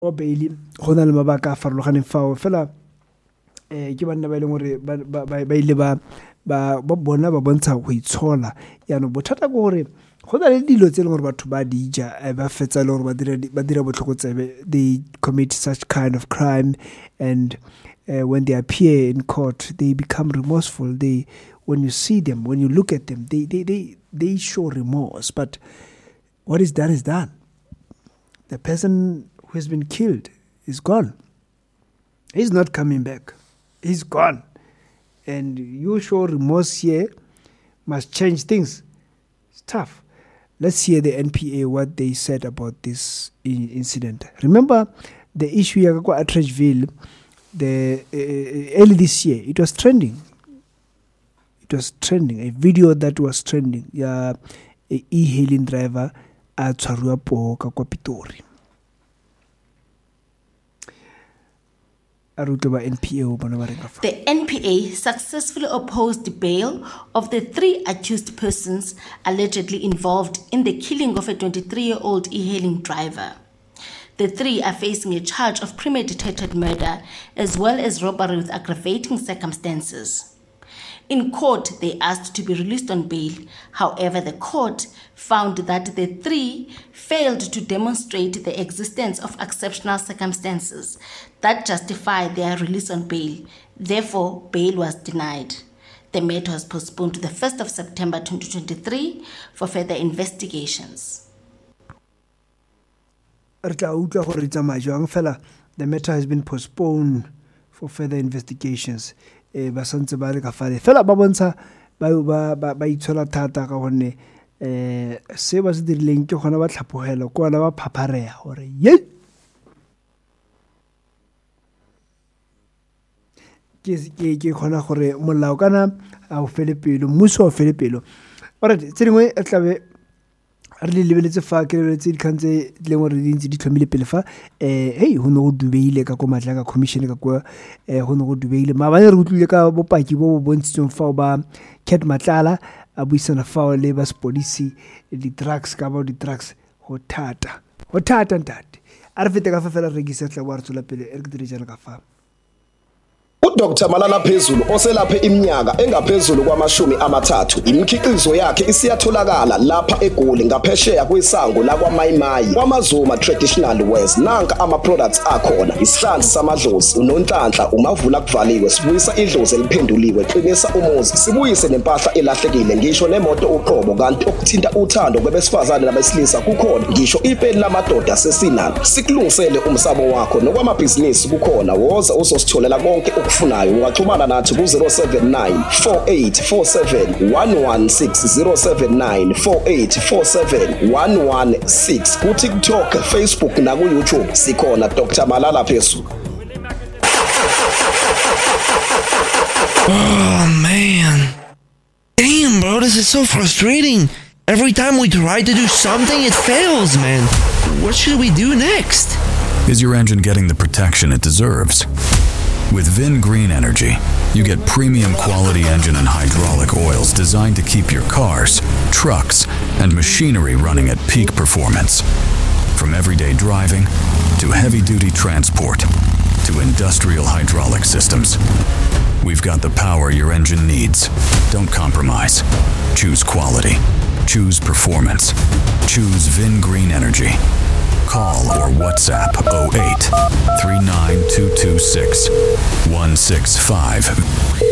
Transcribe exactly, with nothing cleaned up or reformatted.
o baili go na le mabaka a farologaneng fao fela eh ke banna ba ile gore ba ile ba ba bona ba bontsha go itshola ya no bothata go gore go na le dilo tse le gore batho ba dija ba fetsa le gore ba dira ba dira botlhokotsebe, they commit such kind of crime, and uh, when they appear in court they become remorseful. They, when you see them, when you look at them, they they they, they show remorse, but what is done is done. The person who has been killed is gone. He's not coming back. He's gone. And you show remorse here must change things. It's tough. Let's hear the N P A, what they said about this incident. Remember the issue at Atteridgeville, the uh, early this year, it was trending. It was trending. A video that was trending. Yeah, a e-hailing driver at Tshwaruwa ka kwa Pitori. The N P A successfully opposed bail of the three accused persons allegedly involved in the killing of a twenty-three-year-old e-hailing driver. The three are facing a charge of premeditated murder as well as robbery with aggravating circumstances. In court, they asked to be released on bail. However, the court found that the three failed to demonstrate the existence of exceptional circumstances that justify their release on bail. Therefore, bail was denied. The matter was postponed to the first of September twenty twenty-three for further investigations. The matter has been postponed for further investigations. Eh ba santse ba le ka fale fela ba bontsha ba ba ba itshola thata ka gonne eh se ba se dirileng ke gona ba tlhapogela ko ona ba phaphareya gore ye ke ke ke gona gore molao kana a o fele pelo mmuso o fele pelo alright tsedingwe e tlabe re le lebeletse fa ke lebeletse dikantse le gore di ntse di tlhomile pele fa eh hey ho no go dubeile ka ko matla ka commission ka ko eh ho no go dubeile ma bana re utlwile ka bopaki bo bo bontshitsong fa ba Cat Matlala a buisana fa le ba police di drugs ka ba di drugs ho thata ho thata ntate a re fete ka fa fela re gisa tla wa re tsula pele e re dire jana ka fa uDoctor Malala Phezulu oselaphe iminyaka engaphezulu kwamashumi amathathu imikhiqizo yakhe isiyatholakala lapha eGoli ngaphesheya kwesango la kwaMayimayi kwaMazuma Traditional Wares nanka ama products akhona isihlanzi samadlozi unonhlanhla umavula kuvaliwe sibuyisa idlozi eliphenduliwe qinisa umuzi sibuyise nempahla elahlekile ngisho nemoto uqobo kanti okuthinta uthando kwabesifazane nabesilisa kukhona ngisho ipeni lamadoda sesinalo sikulungisele umsamo wakho nokwamabhizinisi kukhona woza uzositholela konke ufunayo ungaxhumana nathi ku zero seven nine four eight four seven one one six zero seven nine four eight four seven one one six ku TikTok, Facebook na ku YouTube sikhona Doctor Malala Phezulu. Oh man. Damn bro, this is so frustrating. Every time we try to do something it fails, man. What should we do next? Is your engine getting the protection it deserves? With Vin Green Energy, you get premium quality engine and hydraulic oils designed to keep your cars, trucks, and machinery running at peak performance. From everyday driving to heavy-duty transport to industrial hydraulic systems, we've got the power your engine needs. Don't compromise. Choose quality. Choose performance. Choose Vin Green Energy. Call or WhatsApp oh eight three nine two two six one six five.